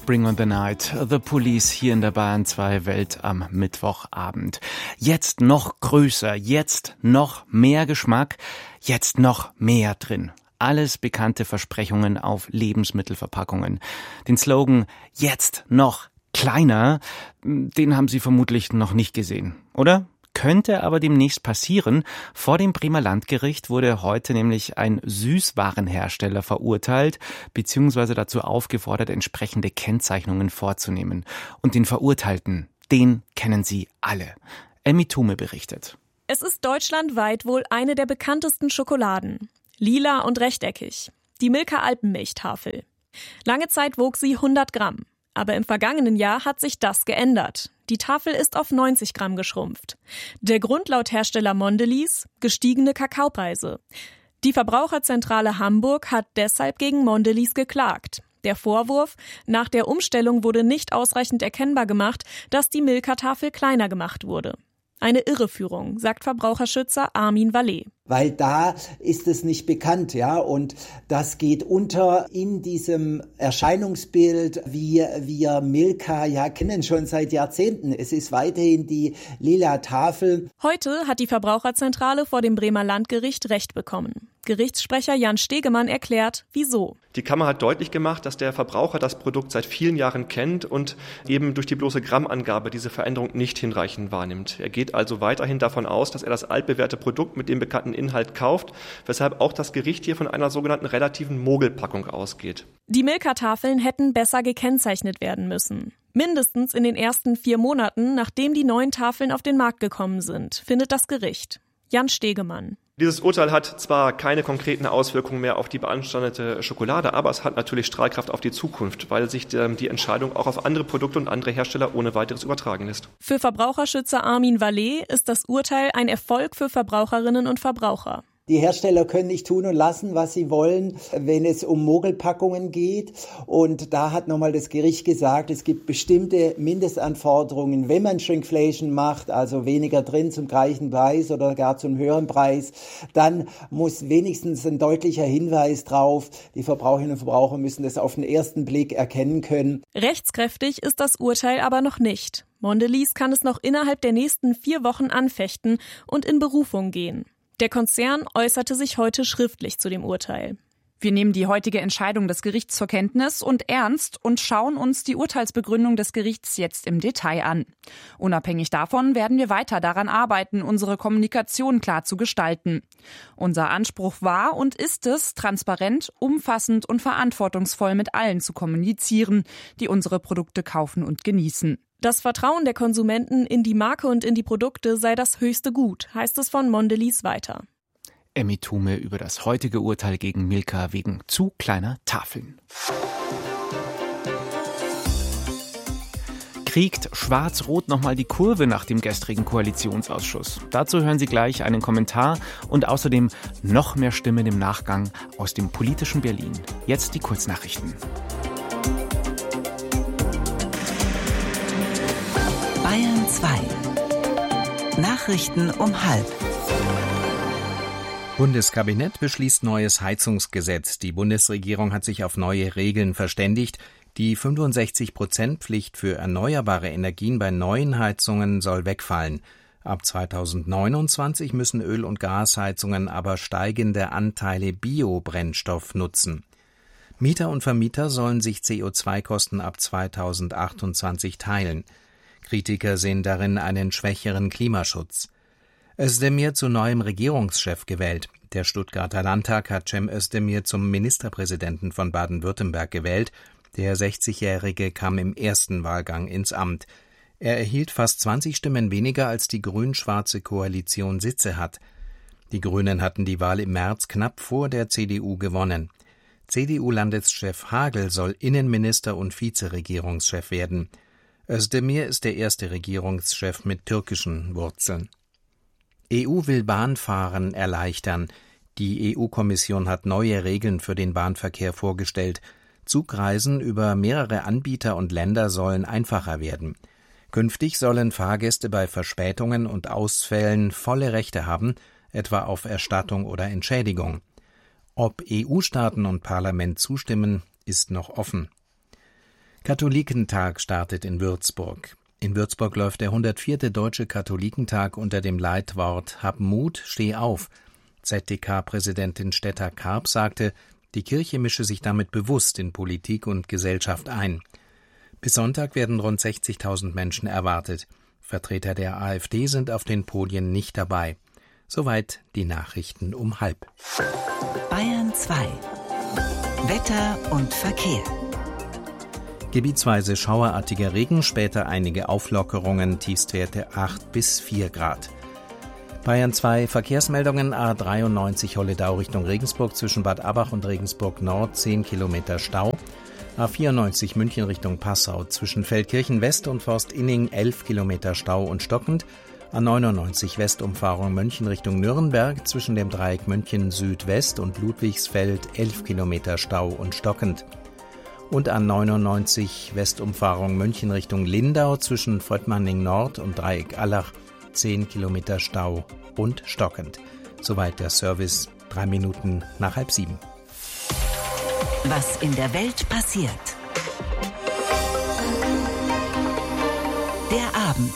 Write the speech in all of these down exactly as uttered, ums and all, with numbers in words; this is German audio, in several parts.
Bring on the Night, The Police hier in der Bayern zwei Welt am Mittwochabend. Jetzt noch größer, jetzt noch mehr Geschmack, jetzt noch mehr drin. Alles bekannte Versprechungen auf Lebensmittelverpackungen. Den Slogan "Jetzt noch kleiner", den haben Sie vermutlich noch nicht gesehen, oder? Könnte aber demnächst passieren. Vor dem Bremer Landgericht wurde heute nämlich ein Süßwarenhersteller verurteilt bzw. dazu aufgefordert, entsprechende Kennzeichnungen vorzunehmen. Und den Verurteilten, den kennen Sie alle. Emmy Thume berichtet. Es ist deutschlandweit wohl eine der bekanntesten Schokoladen. Lila und rechteckig. Die Milka Alpenmilchtafel. Lange Zeit wog sie hundert Gramm. Aber im vergangenen Jahr hat sich das geändert. Die Tafel ist auf neunzig Gramm geschrumpft. Der Grund laut Hersteller Mondelez: gestiegene Kakaopreise. Die Verbraucherzentrale Hamburg hat deshalb gegen Mondelez geklagt. Der Vorwurf: nach der Umstellung wurde nicht ausreichend erkennbar gemacht, dass die Milka-Tafel kleiner gemacht wurde. Eine Irreführung, sagt Verbraucherschützer Armin Vallet. Weil da ist es nicht bekannt, ja, und das geht unter in diesem Erscheinungsbild, wie wir Milka ja kennen schon seit Jahrzehnten. Es ist weiterhin die lila Tafel. Heute hat die Verbraucherzentrale vor dem Bremer Landgericht Recht bekommen. Gerichtssprecher Jan Stegemann erklärt, wieso. Die Kammer hat deutlich gemacht, dass der Verbraucher das Produkt seit vielen Jahren kennt und eben durch die bloße Grammangabe diese Veränderung nicht hinreichend wahrnimmt. Er geht also weiterhin davon aus, dass er das altbewährte Produkt mit dem bekannten Inhalt kauft, weshalb auch das Gericht hier von einer sogenannten relativen Mogelpackung ausgeht. Die Milka-Tafeln hätten besser gekennzeichnet werden müssen. Mindestens in den ersten vier Monaten, nachdem die neuen Tafeln auf den Markt gekommen sind, findet das Gericht. Jan Stegemann. Dieses Urteil hat zwar keine konkreten Auswirkungen mehr auf die beanstandete Schokolade, aber es hat natürlich Strahlkraft auf die Zukunft, weil sich die Entscheidung auch auf andere Produkte und andere Hersteller ohne weiteres übertragen lässt. Für Verbraucherschützer Armin Vallet ist das Urteil ein Erfolg für Verbraucherinnen und Verbraucher. Die Hersteller können nicht tun und lassen, was sie wollen, wenn es um Mogelpackungen geht. Und da hat nochmal das Gericht gesagt, es gibt bestimmte Mindestanforderungen, wenn man Shrinkflation macht, also weniger drin zum gleichen Preis oder gar zum höheren Preis, dann muss wenigstens ein deutlicher Hinweis drauf. Die Verbraucherinnen und Verbraucher müssen das auf den ersten Blick erkennen können. Rechtskräftig ist das Urteil aber noch nicht. Mondelez kann es noch innerhalb der nächsten vier Wochen anfechten und in Berufung gehen. Der Konzern äußerte sich heute schriftlich zu dem Urteil. Wir nehmen die heutige Entscheidung des Gerichts zur Kenntnis und ernst und schauen uns die Urteilsbegründung des Gerichts jetzt im Detail an. Unabhängig davon werden wir weiter daran arbeiten, unsere Kommunikation klar zu gestalten. Unser Anspruch war und ist es, transparent, umfassend und verantwortungsvoll mit allen zu kommunizieren, die unsere Produkte kaufen und genießen. Das Vertrauen der Konsumenten in die Marke und in die Produkte sei das höchste Gut, heißt es von Mondelez weiter. Emmy Thume über das heutige Urteil gegen Milka wegen zu kleiner Tafeln. Kriegt Schwarz-Rot nochmal die Kurve nach dem gestrigen Koalitionsausschuss? Dazu hören Sie gleich einen Kommentar und außerdem noch mehr Stimmen im Nachgang aus dem politischen Berlin. Jetzt die Kurznachrichten. Bayern zwei. Nachrichten um halb. Bundeskabinett beschließt neues Heizungsgesetz. Die Bundesregierung hat sich auf neue Regeln verständigt. Die fünfundsechzig Prozent Pflicht für erneuerbare Energien bei neuen Heizungen soll wegfallen. Ab zweitausendneunundzwanzig müssen Öl- und Gasheizungen aber steigende Anteile Biobrennstoff nutzen. Mieter und Vermieter sollen sich C O zwei Kosten ab zweitausendachtundzwanzig teilen. Kritiker sehen darin einen schwächeren Klimaschutz. Özdemir zu neuem Regierungschef gewählt. Der Stuttgarter Landtag hat Cem Özdemir zum Ministerpräsidenten von Baden-Württemberg gewählt. Der sechzigjährige kam im ersten Wahlgang ins Amt. Er erhielt fast zwanzig Stimmen weniger, als die grün-schwarze Koalition Sitze hat. Die Grünen hatten die Wahl im März knapp vor der C D U gewonnen. C D U-Landeschef Hagel soll Innenminister und Vizeregierungschef werden. Özdemir ist der erste Regierungschef mit türkischen Wurzeln. E U will Bahnfahren erleichtern. Die E U-Kommission hat neue Regeln für den Bahnverkehr vorgestellt. Zugreisen über mehrere Anbieter und Länder sollen einfacher werden. Künftig sollen Fahrgäste bei Verspätungen und Ausfällen volle Rechte haben, etwa auf Erstattung oder Entschädigung. Ob E U-Staaten und Parlament zustimmen, ist noch offen. Katholikentag startet in Würzburg. In Würzburg läuft der hundertvierte Deutsche Katholikentag unter dem Leitwort »Hab Mut, steh auf«. Z D K-Präsidentin Stetter-Karp sagte, die Kirche mische sich damit bewusst in Politik und Gesellschaft ein. Bis Sonntag werden rund sechzigtausend Menschen erwartet. Vertreter der AfD sind auf den Podien nicht dabei. Soweit die Nachrichten um halb. Bayern zwei. Wetter und Verkehr. Gebietsweise schauerartiger Regen, später einige Auflockerungen, Tiefstwerte acht bis vier Grad. Bayern zwei Verkehrsmeldungen: A dreiundneunzig Holledau Richtung Regensburg zwischen Bad Abach und Regensburg Nord zehn Kilometer Stau. A vierundneunzig München Richtung Passau zwischen Feldkirchen West und Forst Inning elf Kilometer Stau und stockend. A neunundneunzig Westumfahrung München Richtung Nürnberg zwischen dem Dreieck München Südwest und Ludwigsfeld elf Kilometer Stau und stockend. Und A neunundneunzig Westumfahrung München Richtung Lindau zwischen Fröttmanning Nord und Dreieck Allach zehn Kilometer Stau und stockend. Soweit der Service, drei Minuten nach halb sieben. Was in der Welt passiert. Der Abend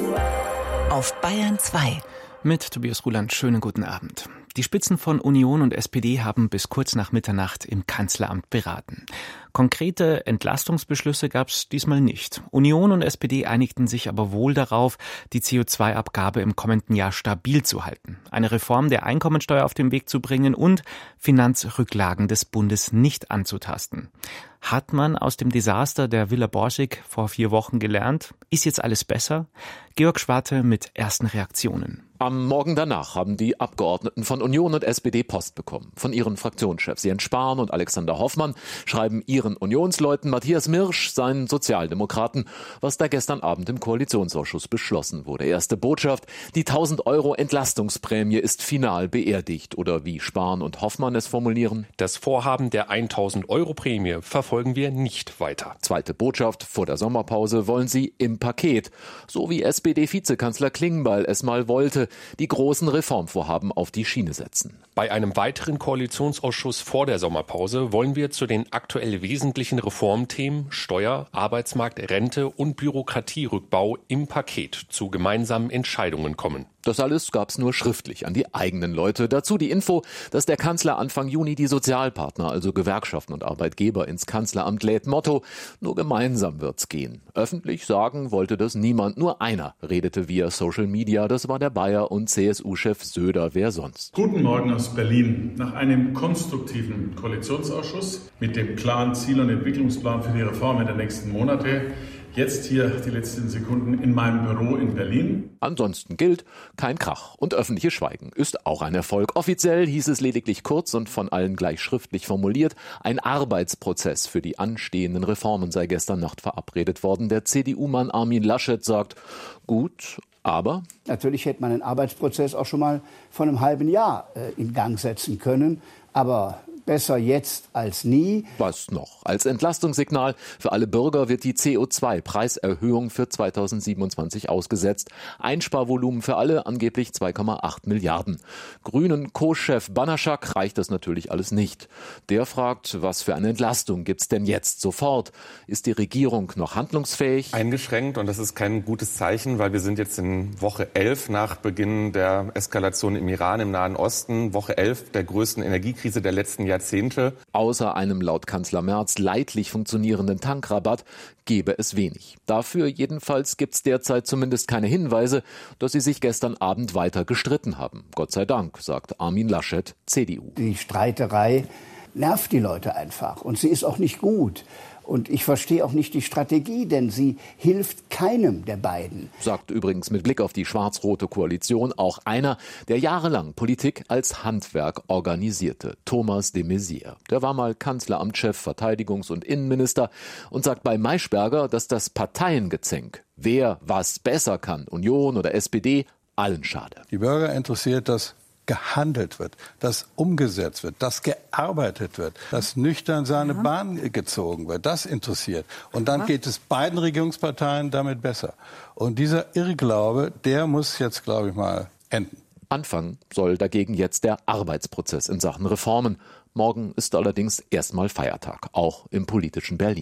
auf Bayern zwei. Mit Tobias Ruland, schönen guten Abend. Die Spitzen von Union und S P D haben bis kurz nach Mitternacht im Kanzleramt beraten. Konkrete Entlastungsbeschlüsse gab es diesmal nicht. Union und S P D einigten sich aber wohl darauf, die C O zwei Abgabe im kommenden Jahr stabil zu halten, eine Reform der Einkommensteuer auf den Weg zu bringen und Finanzrücklagen des Bundes nicht anzutasten. Hat man aus dem Desaster der Villa Borsig vor vier Wochen gelernt? Ist jetzt alles besser? Georg Schwarte mit ersten Reaktionen. Am Morgen danach haben die Abgeordneten von Union und S P D Post bekommen. Von ihren Fraktionschefs Jens Spahn und Alexander Hoffmann schreiben ihren Unionsleuten Matthias Mirsch, seinen Sozialdemokraten, was da gestern Abend im Koalitionsausschuss beschlossen wurde. Erste Botschaft: Die tausend Euro Entlastungsprämie ist final beerdigt. Oder wie Spahn und Hoffmann es formulieren: Das Vorhaben der tausend Euro Prämie verfolgen wir nicht weiter. Zweite Botschaft: Vor der Sommerpause wollen sie im Paket, so wie S P D-Vizekanzler Klingbeil es mal wollte, die großen Reformvorhaben auf die Schiene setzen. Bei einem weiteren Koalitionsausschuss vor der Sommerpause wollen wir zu den aktuell wesentlichen Reformthemen Steuer, Arbeitsmarkt, Rente und Bürokratierückbau im Paket zu gemeinsamen Entscheidungen kommen. Das alles gab's nur schriftlich an die eigenen Leute. Dazu die Info, dass der Kanzler Anfang Juni die Sozialpartner, also Gewerkschaften und Arbeitgeber, ins Kanzleramt lädt. Motto: Nur gemeinsam wird's gehen. Öffentlich sagen wollte das niemand. Nur einer redete via Social Media. Das war der Bayer- und C S U-Chef Söder. Wer sonst? Guten Morgen aus Berlin. Nach einem konstruktiven Koalitionsausschuss mit dem klaren Ziel- und Entwicklungsplan für die Reformen der nächsten Monate jetzt hier die letzten Sekunden in meinem Büro in Berlin. Ansonsten gilt kein Krach. Und öffentliches Schweigen ist auch ein Erfolg. Offiziell hieß es lediglich kurz und von allen gleich schriftlich formuliert: Ein Arbeitsprozess für die anstehenden Reformen sei gestern Nacht verabredet worden. Der C D U-Mann Armin Laschet sagt: Gut, aber natürlich hätte man einen Arbeitsprozess auch schon mal vor einem halben Jahr äh, in Gang setzen können. Aber besser jetzt als nie. Was noch? Als Entlastungssignal für alle Bürger wird die C O zwei Preiserhöhung für zweitausendsiebenundzwanzig ausgesetzt. Einsparvolumen für alle angeblich zwei Komma acht Milliarden. Grünen Co-Chef Banaschak reicht das natürlich alles nicht. Der fragt, was für eine Entlastung gibt's denn jetzt sofort? Ist die Regierung noch handlungsfähig? Eingeschränkt, und das ist kein gutes Zeichen, weil wir sind jetzt in Woche elf nach Beginn der Eskalation im Iran, im Nahen Osten. Woche elf der größten Energiekrise der letzten Jahre. Jahrzehnte. Außer einem laut Kanzler Merz leidlich funktionierenden Tankrabatt gäbe es wenig. Dafür jedenfalls gibt es derzeit zumindest keine Hinweise, dass sie sich gestern Abend weiter gestritten haben. Gott sei Dank, sagt Armin Laschet, C D U. Die Streiterei nervt die Leute einfach und sie ist auch nicht gut. Und ich verstehe auch nicht die Strategie, denn sie hilft keinem der beiden. Sagt übrigens mit Blick auf die schwarz-rote Koalition auch einer, der jahrelang Politik als Handwerk organisierte, Thomas de Maizière. Der war mal Kanzleramtschef, Verteidigungs- und Innenminister und sagt bei Maischberger, dass das Parteiengezänk, wer was besser kann, Union oder S P D, allen schade. Die Bürger interessiert das gehandelt wird, dass umgesetzt wird, dass gearbeitet wird, dass nüchtern seine mhm. Bahn gezogen wird. Das interessiert. Und dann geht es beiden Regierungsparteien damit besser. Und dieser Irrglaube, der muss jetzt, glaube ich mal, enden. Anfangen soll dagegen jetzt der Arbeitsprozess in Sachen Reformen. Morgen ist allerdings erstmal Feiertag, auch im politischen Berlin.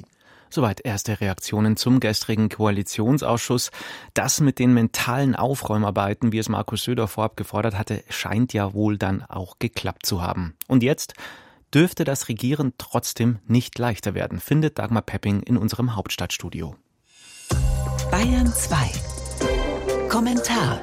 Soweit erste Reaktionen zum gestrigen Koalitionsausschuss. Das mit den mentalen Aufräumarbeiten, wie es Markus Söder vorab gefordert hatte, scheint ja wohl dann auch geklappt zu haben. Und jetzt dürfte das Regieren trotzdem nicht leichter werden, findet Dagmar Pepping in unserem Hauptstadtstudio. Bayern zwei. Kommentar.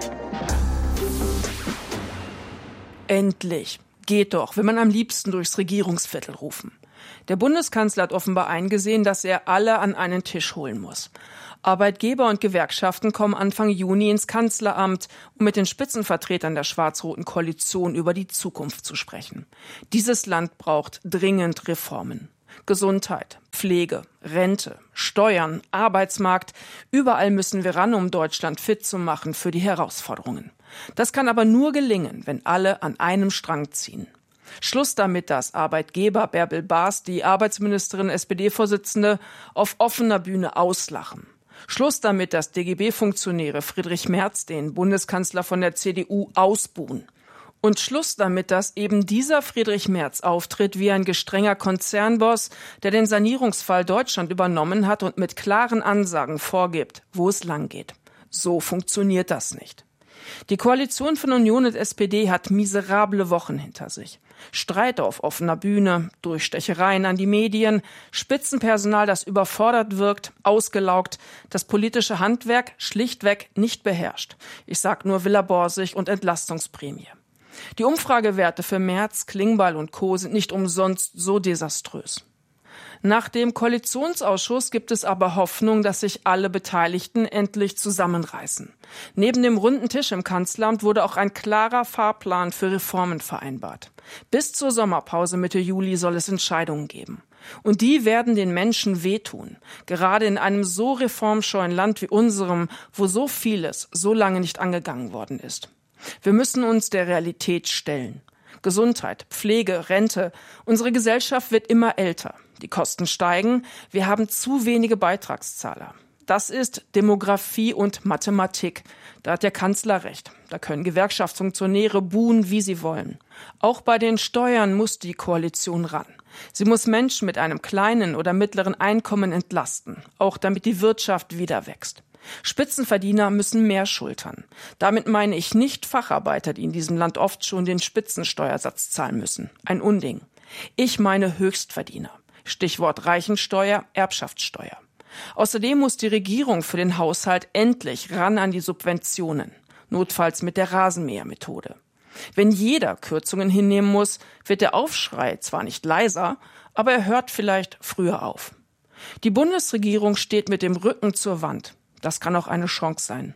Endlich. Geht doch, will man am liebsten durchs Regierungsviertel rufen. Der Bundeskanzler hat offenbar eingesehen, dass er alle an einen Tisch holen muss. Arbeitgeber und Gewerkschaften kommen Anfang Juni ins Kanzleramt, um mit den Spitzenvertretern der schwarz-roten Koalition über die Zukunft zu sprechen. Dieses Land braucht dringend Reformen. Gesundheit, Pflege, Rente, Steuern, Arbeitsmarkt. Überall müssen wir ran, um Deutschland fit zu machen für die Herausforderungen. Das kann aber nur gelingen, wenn alle an einem Strang ziehen. Schluss damit, dass Arbeitgeber Bärbel Baas, die Arbeitsministerin, S P D-Vorsitzende, auf offener Bühne auslachen. Schluss damit, dass D G B-Funktionäre Friedrich Merz, den Bundeskanzler von der C D U, ausbuhen. Und Schluss damit, dass eben dieser Friedrich Merz auftritt wie ein gestrenger Konzernboss, der den Sanierungsfall Deutschland übernommen hat und mit klaren Ansagen vorgibt, wo es langgeht. So funktioniert das nicht. Die Koalition von Union und S P D hat miserable Wochen hinter sich. Streit auf offener Bühne, Durchstechereien an die Medien, Spitzenpersonal, das überfordert wirkt, ausgelaugt, das politische Handwerk schlichtweg nicht beherrscht. Ich sag nur Villa Borsig und Entlastungsprämie. Die Umfragewerte für Merz, Klingbeil und Co. sind nicht umsonst so desaströs. Nach dem Koalitionsausschuss gibt es aber Hoffnung, dass sich alle Beteiligten endlich zusammenreißen. Neben dem runden Tisch im Kanzleramt wurde auch ein klarer Fahrplan für Reformen vereinbart. Bis zur Sommerpause Mitte Juli soll es Entscheidungen geben. Und die werden den Menschen wehtun. Gerade in einem so reformscheuen Land wie unserem, wo so vieles so lange nicht angegangen worden ist. Wir müssen uns der Realität stellen. Gesundheit, Pflege, Rente. Unsere Gesellschaft wird immer älter. Die Kosten steigen. Wir haben zu wenige Beitragszahler. Das ist Demografie und Mathematik. Da hat der Kanzler recht. Da können Gewerkschaftsfunktionäre buhen, wie sie wollen. Auch bei den Steuern muss die Koalition ran. Sie muss Menschen mit einem kleinen oder mittleren Einkommen entlasten, auch damit die Wirtschaft wieder wächst. Spitzenverdiener müssen mehr schultern. Damit meine ich nicht Facharbeiter, die in diesem Land oft schon den Spitzensteuersatz zahlen müssen. Ein Unding. Ich meine Höchstverdiener. Stichwort Reichensteuer, Erbschaftssteuer. Außerdem muss die Regierung für den Haushalt endlich ran an die Subventionen. Notfalls mit der Rasenmähermethode. Wenn jeder Kürzungen hinnehmen muss, wird der Aufschrei zwar nicht leiser, aber er hört vielleicht früher auf. Die Bundesregierung steht mit dem Rücken zur Wand. Das kann auch eine Chance sein.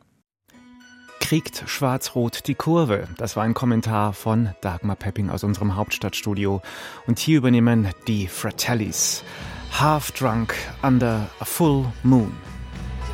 Kriegt Schwarz-Rot die Kurve? Das war ein Kommentar von Dagmar Pepping aus unserem Hauptstadtstudio. Und hier übernehmen die Fratellis. Half Drunk Under a Full Moon.